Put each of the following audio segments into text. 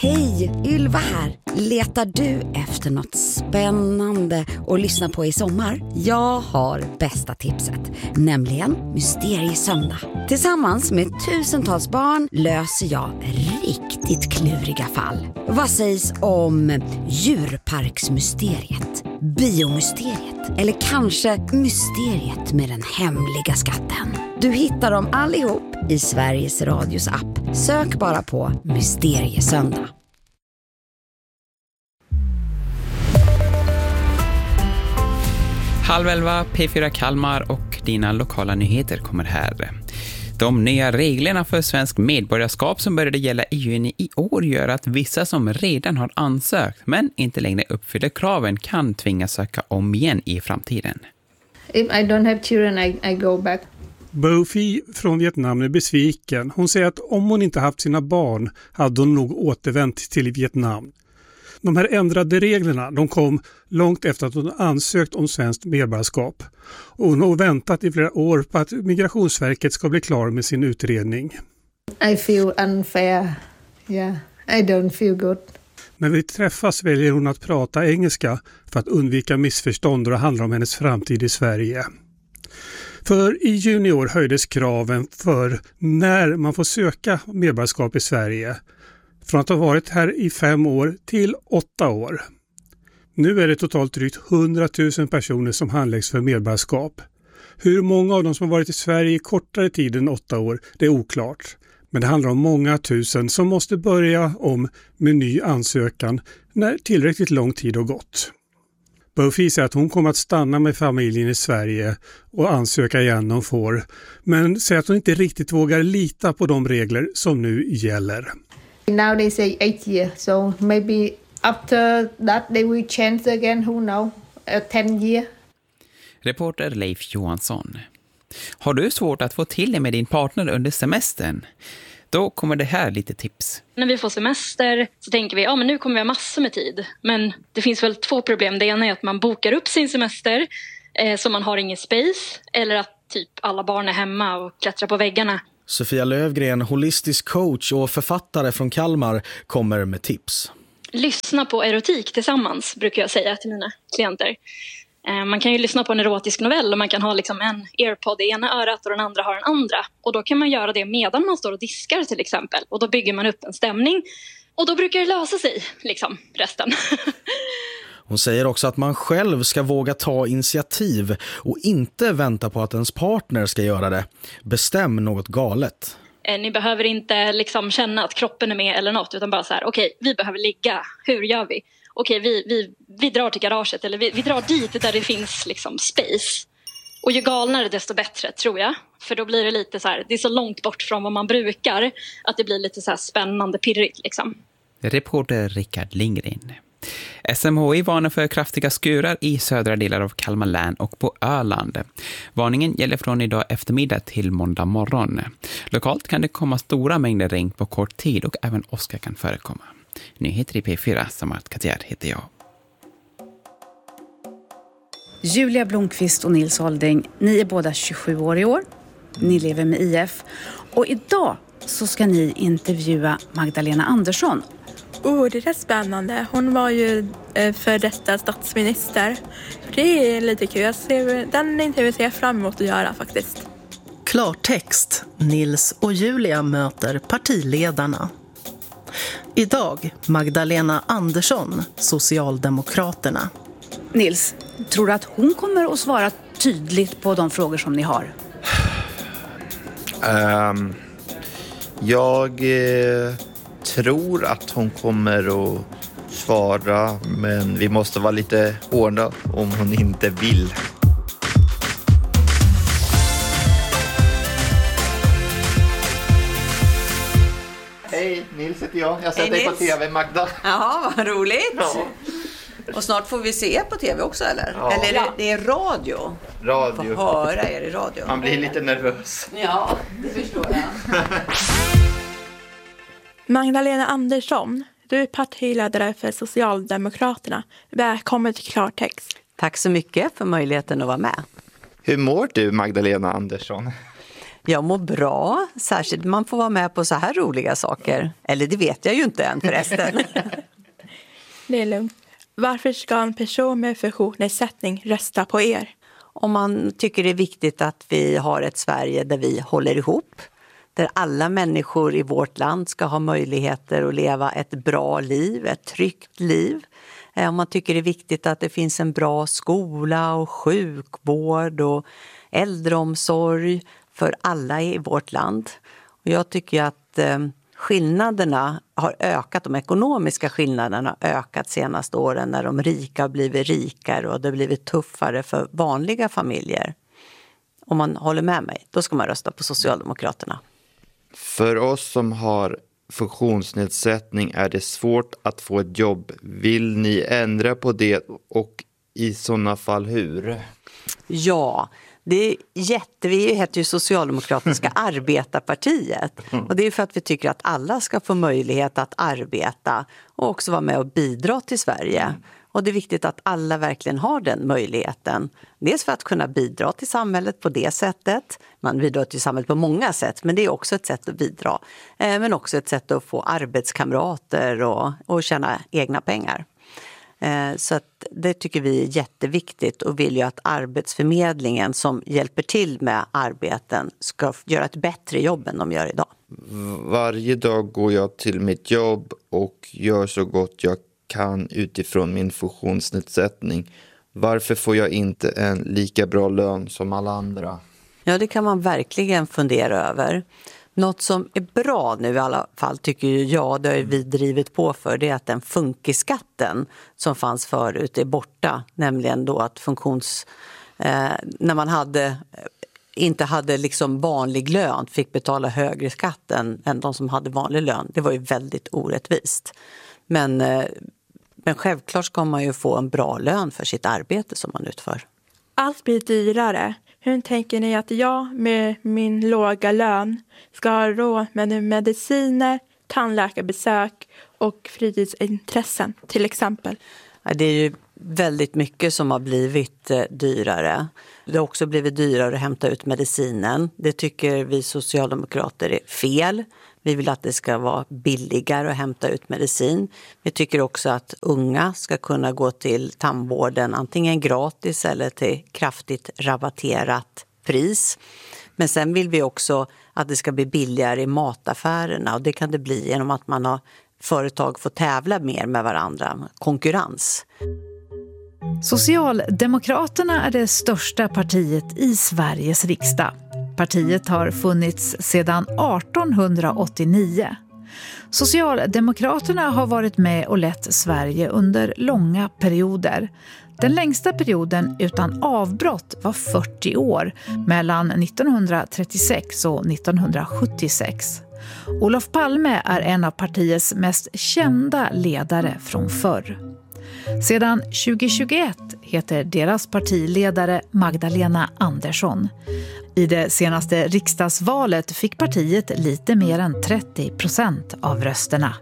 Hej, Ylva här. Letar du efter något spännande att lyssna på i sommar? Jag har bästa tipset, nämligen Mysteriesöndag. Tillsammans med tusentals barn löser jag riktigt kluriga fall. Vad sägs om djurparksmysteriet, biomysteriet eller kanske mysteriet med den hemliga skatten? Du hittar dem allihop i Sveriges Radios app. Sök bara på Mysteriesöndag. Halv 11, P4 Kalmar och dina lokala nyheter kommer här. De nya reglerna för svensk medborgarskap som började gälla i juni i år gör att vissa som redan har ansökt men inte längre uppfyller kraven kan tvingas söka om igen i framtiden. If I don't have children, I go back. Bo Phi från Vietnam är besviken. Hon säger att om hon inte haft sina barn hade hon nog återvänt till Vietnam. De här ändrade reglerna de kom långt efter att hon ansökt om svenskt medborgarskap. Och hon har väntat i flera år på att Migrationsverket ska bli klar med sin utredning. I feel unfair. Yeah, I don't feel good. När vi träffas väljer hon att prata engelska för att undvika missförstånd och det handlar om hennes framtid i Sverige. För i juni år höjdes kraven för när man får söka medborgarskap i Sverige. Från att ha varit här i 5 år till 8 år. Nu är det totalt drygt 100 000 personer som handläggs för medborgarskap. Hur många av dem som har varit i Sverige i kortare tid än 8 år, det är oklart. Men det handlar om många tusen som måste börja om med ny ansökan när tillräckligt lång tid har gått. Buffy säger att hon kommer att stanna med familjen i Sverige och ansöka igen om får. Men säger att hon inte riktigt vågar lita på de regler som nu gäller. Now they say 8 years, so maybe after that they will change again, who knows, 10 years. Reporter Leif Johansson. Har du svårt att få till det med din partner under semestern? Då kommer det här lite tips. När vi får semester så tänker vi, men nu kommer vi ha massor med tid. Men det finns väl 2 problem. Det ena är att man bokar upp sin semester så man har ingen space. Eller att typ alla barn är hemma och klättrar på väggarna. Sofia Lövgren, holistisk coach och författare från Kalmar, kommer med tips. Lyssna på erotik tillsammans, brukar jag säga till mina klienter. Man kan ju lyssna på en erotisk novell och man kan ha liksom en airpod i ena örat och den andra har den andra. Och då kan man göra det medan man står och diskar till exempel. Och då bygger man upp en stämning. Och då brukar det lösa sig, liksom, resten. Hon säger också att man själv ska våga ta initiativ och inte vänta på att ens partner ska göra det. Bestäm något galet. Ni behöver inte liksom känna att kroppen är med eller något, utan bara så här, okej, vi behöver ligga. Hur gör vi? Okej, vi drar till garaget eller vi drar dit där det finns liksom space. Och ju galnare desto bättre, tror jag. För då blir det lite så här, det är så långt bort från vad man brukar att det blir lite så här spännande, pirrigt liksom. Reporter Rickard Lindgren. SMHI varnar för kraftiga skurar i södra delar av Kalmar län och på Öland. Varningen gäller från idag eftermiddag till måndag morgon. Lokalt kan det komma stora mängder regn på kort tid och även åska kan förekomma. Nyheter i P4, Samart Katjar heter jag. Julia Blomqvist och Nils Holding, ni är båda 27 år i år. Ni lever med IF. Och idag så ska ni intervjua Magdalena Andersson. Det är spännande. Hon var ju för detta statsminister. Det är lite kul. Den intervjun ser jag fram emot att göra faktiskt. Klartext. Nils och Julia möter partiledarna. Idag Magdalena Andersson, Socialdemokraterna. Nils, tror du att hon kommer att svara tydligt på de frågor som ni har? Jag tror att hon kommer att svara, men vi måste vara lite hårda om hon inte vill. Hej, Nils heter jag. Jag har sett dig på TV, Magda. Jaha, vad roligt. Ja. Och snart får vi se på TV också, eller? Ja. Eller det är radio? Radio. Får höra er i radio. Man blir lite nervös. Ja, det förstår jag. Magdalena Andersson, du är partiledare för Socialdemokraterna. Välkommen till Klartext. Tack så mycket för möjligheten att vara med. Hur mår du, Magdalena Andersson? Jag mår bra, särskilt man får vara med på så här roliga saker. Eller det vet jag ju inte än förresten. Det är lugnt. Varför ska en person med funktionsnedsättning rösta på er? Om man tycker det är viktigt att vi har ett Sverige där vi håller ihop. Där alla människor i vårt land ska ha möjligheter att leva ett bra liv, ett tryggt liv. Om man tycker det är viktigt att det finns en bra skola och sjukvård och äldreomsorg för alla i vårt land. Och jag tycker att skillnaderna har ökat, de ekonomiska skillnaderna har ökat senaste åren när de rika har blivit rikare och det har blivit tuffare för vanliga familjer. Om man håller med mig, då ska man rösta på Socialdemokraterna. För oss som har funktionsnedsättning är det svårt att få ett jobb. Vill ni ändra på det och i sådana fall hur? Ja, det är vi heter ju Socialdemokratiska arbetarpartiet. Och det är för att vi tycker att alla ska få möjlighet att arbeta och också vara med och bidra till Sverige. Och det är viktigt att alla verkligen har den möjligheten. Dels för att kunna bidra till samhället på det sättet. Man bidrar till samhället på många sätt, men det är också ett sätt att bidra. Men också ett sätt att få arbetskamrater och tjäna egna pengar. Så att det tycker vi är jätteviktigt och vill ju att Arbetsförmedlingen som hjälper till med arbeten ska göra ett bättre jobb än de gör idag. Varje dag går jag till mitt jobb och gör så gott jag kan utifrån min funktionsnedsättning. Varför får jag inte en lika bra lön som alla andra? Ja, det kan man verkligen fundera över. Något som är bra nu i alla fall tycker jag, det har vi drivit på för, det är att den funkiskatten som fanns förut är borta. Nämligen då att när man inte hade liksom vanlig lön fick betala högre skatt än de som hade vanlig lön. Det var ju väldigt orättvist. Men självklart ska man ju få en bra lön för sitt arbete som man utför. Allt blir dyrare. Hur tänker ni att jag med min låga lön ska ha råd med mediciner, tandläkarbesök och fritidsintressen till exempel? Det är ju väldigt mycket som har blivit dyrare. Det har också blivit dyrare att hämta ut medicinen. Det tycker vi socialdemokrater är fel. Vi vill att det ska vara billigare att hämta ut medicin. Vi tycker också att unga ska kunna gå till tandvården antingen gratis eller till kraftigt rabatterat pris. Men sen vill vi också att det ska bli billigare i mataffärerna och det kan det bli genom att företag får tävla mer med varandra, konkurrens. Socialdemokraterna är det största partiet i Sveriges riksdag. Partiet har funnits sedan 1889. Socialdemokraterna har varit med och lett Sverige under långa perioder. Den längsta perioden utan avbrott var 40 år, mellan 1936 och 1976. Olof Palme är en av partiets mest kända ledare från förr. Sedan 2021 heter deras partiledare Magdalena Andersson. I det senaste riksdagsvalet fick partiet lite mer än 30% av rösterna.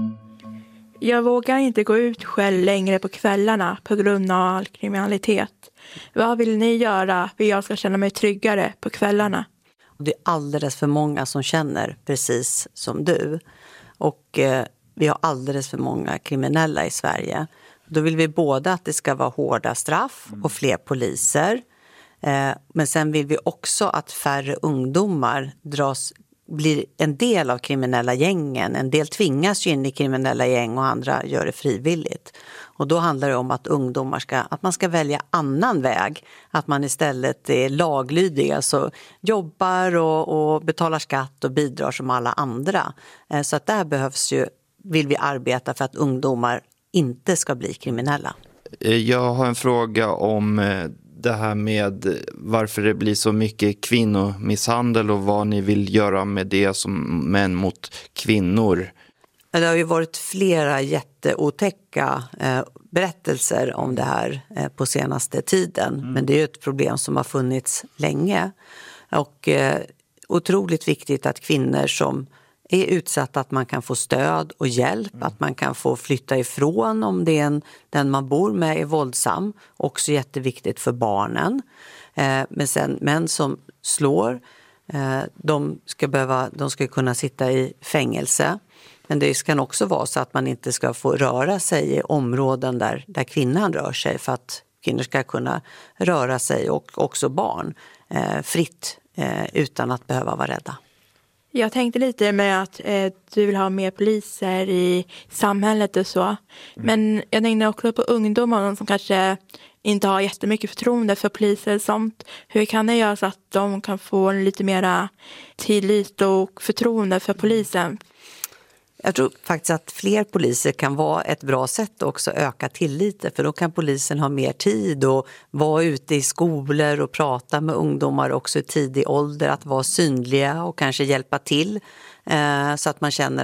Jag vågar inte gå ut själv längre på kvällarna på grund av all kriminalitet. Vad vill ni göra för att jag ska känna mig tryggare på kvällarna? Det är alldeles för många som känner precis som du. Och vi har alldeles för många kriminella i Sverige. Då vill vi både att det ska vara hårda straff och fler poliser. Men sen vill vi också att färre ungdomar blir en del av kriminella gängen. En del tvingas ju in i kriminella gäng och andra gör det frivilligt. Och då handlar det om att att man ska välja annan väg. Att man istället är laglydiga, så jobbar och betalar skatt och bidrar som alla andra. Så att där vill vi arbeta för att ungdomar inte ska bli kriminella. Jag har en fråga om det här med varför det blir så mycket kvinnomisshandel och vad ni vill göra med det som män mot kvinnor. Det har ju varit flera jätteotäcka berättelser om det här på senaste tiden. Men det är ju ett problem som har funnits länge. Och otroligt viktigt att kvinnor som är utsatta, att man kan få stöd och hjälp, att man kan få flytta ifrån om den man bor med är våldsam. Också jätteviktigt för barnen. Men sen män som slår De ska kunna sitta i fängelse. Men det kan också vara så att man inte ska få röra sig i områden där kvinnan rör sig, för att kvinnor ska kunna röra sig, och också barn, fritt utan att behöva vara rädda. Jag tänkte lite med att du vill ha mer poliser i samhället och så. Men jag tänkte också på ungdomar som kanske inte har jättemycket förtroende för poliser och sånt. Hur kan det göra så att de kan få lite mera tillit och förtroende för polisen? Jag tror faktiskt att fler poliser kan vara ett bra sätt också öka tilliten, för då kan polisen ha mer tid och vara ute i skolor och prata med ungdomar också i tidig ålder, att vara synliga och kanske hjälpa till så att man känner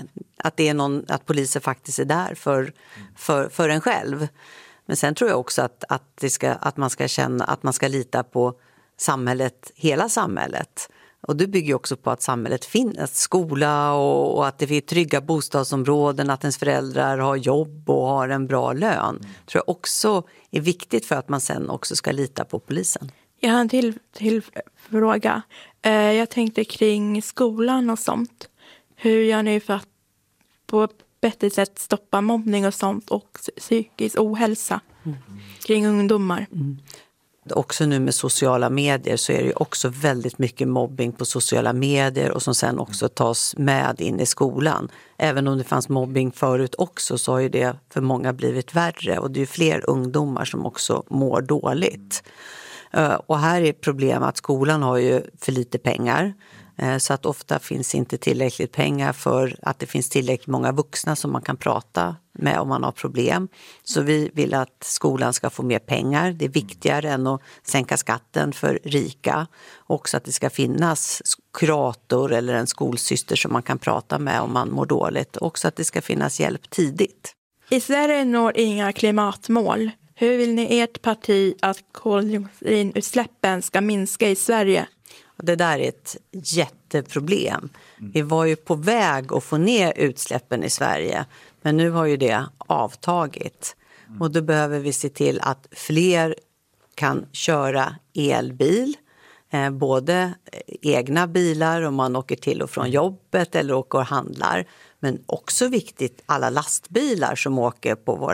att poliser faktiskt är där för en själv. Men sen tror jag också att man ska känna att man ska lita på samhället, hela samhället. Och det bygger också på att samhället finns, skola och att det finns trygga bostadsområden, att ens föräldrar har jobb och har en bra lön. Tror jag också är viktigt för att man sen också ska lita på polisen. Jag har en till fråga. Jag tänkte kring skolan och sånt. Hur gör ni för att på ett bättre sätt stoppa mobbning och sånt och psykisk ohälsa kring ungdomar? Också nu med sociala medier så är det ju också väldigt mycket mobbing på sociala medier, och som sen också tas med in i skolan. Även om det fanns mobbing förut också, så har ju det för många blivit värre, och det är ju fler ungdomar som också mår dåligt. Och här är problemet att skolan har ju för lite pengar. Så att ofta finns inte tillräckligt pengar för att det finns tillräckligt många vuxna som man kan prata med om man har problem. Så vi vill att skolan ska få mer pengar. Det är viktigare än att sänka skatten för rika. Också att det ska finnas kurator eller en skolsyster som man kan prata med om man mår dåligt. Också att det ska finnas hjälp tidigt. I Sverige når inga klimatmål. Hur vill ni ert parti att koldioxidutsläppen ska minska i Sverige? Det där är ett jätteproblem. Vi var ju på väg att få ner utsläppen i Sverige, men nu har ju det avtagit. Och då behöver vi se till att fler kan köra elbil, både egna bilar om man åker till och från jobbet eller åker och handlar. Men också viktigt alla lastbilar som åker på våra